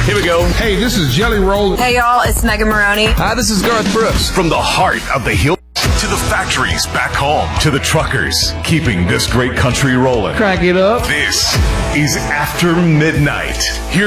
Here we go. Hey, this is Jelly Roll. Hey, y'all, it's Megan Maroney. Hi, this is Garth Brooks. From the heart of the hill to the factories back home to the truckers, keeping this great country rolling. Crank it up. This is After Midnight. Here